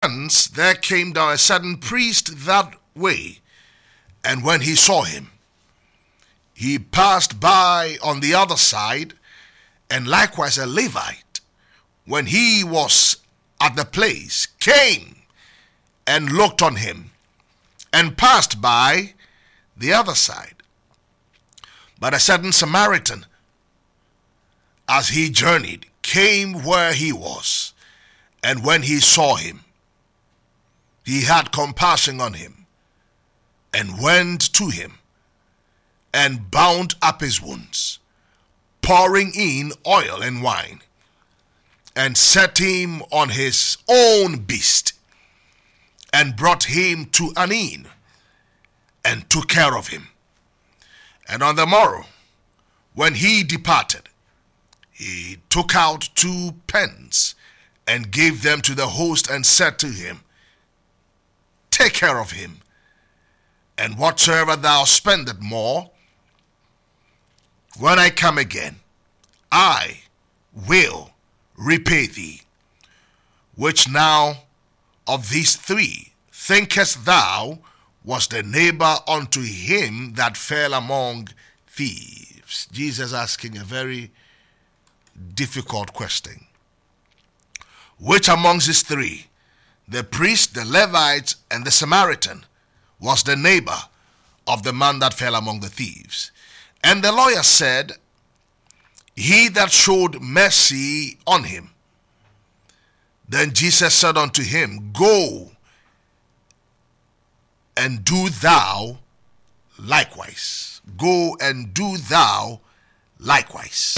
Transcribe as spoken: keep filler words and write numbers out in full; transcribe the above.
once there came down a certain priest that way, and when he saw him, he passed by on the other side. And likewise a Levite, when he was at the place, came and looked on him, and passed by the other side. But a certain Samaritan, as he journeyed, came where he was, and when he saw him, he had compassion on him, and went to him, and bound up his wounds, pouring in oil and wine, and set him on his own beast, and brought him to an inn, and took care of him. And on the morrow, when he departed, he took out two pence, and gave them to the host, and said to him, Take care of him, and whatsoever thou spendest more, when I come again, I will repay thee. Which now of these three thinkest thou was the neighbor unto him that fell among thieves? Jesus asking a very difficult question. Which amongst these three, the priest, the Levite, and the Samaritan, was the neighbor of the man that fell among the thieves? And the lawyer said, He that showed mercy on him. Then Jesus said unto him, Go and do thou likewise. Go and do thou likewise.